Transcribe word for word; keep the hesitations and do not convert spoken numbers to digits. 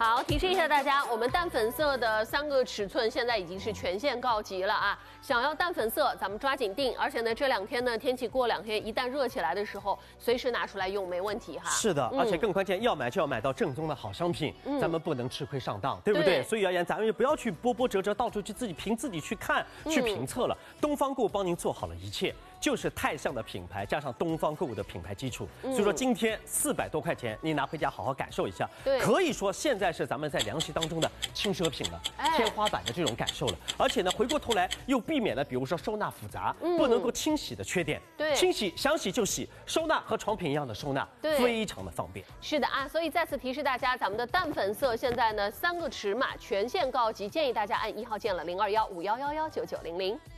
好，提示一下大家，我们淡粉色的三个尺寸现在已经是全线告急了啊！想要淡粉色，咱们抓紧订。而且呢，这两天呢，天气过两天一旦热起来的时候，随时拿出来用没问题哈。 是的， 嗯、 而且更关键，要买就要买到正宗的好商品，嗯、咱们不能吃亏上当，对不对？ 对所以而言，咱们也不要去波波折折，到处去自己凭自己去看、去评测了。嗯、东方购物帮您做好了一切。 就是太象的品牌加上东方购物的品牌基础，嗯、所以说今天四百多块钱，你拿回家好好感受一下。 对， 可以说现在是咱们在凉席当中的轻奢品了，哎、天花板的这种感受了。而且呢，回过头来又避免了，比如说收纳复杂、嗯、不能够清洗的缺点。 对， 清洗想洗就洗，收纳和床品一样的收纳， 对， 非常的方便。 是的啊，所以再次提示大家，咱们的淡粉色现在呢三个尺码全线告急，建议大家按一号键了零二幺五幺幺幺九九零零。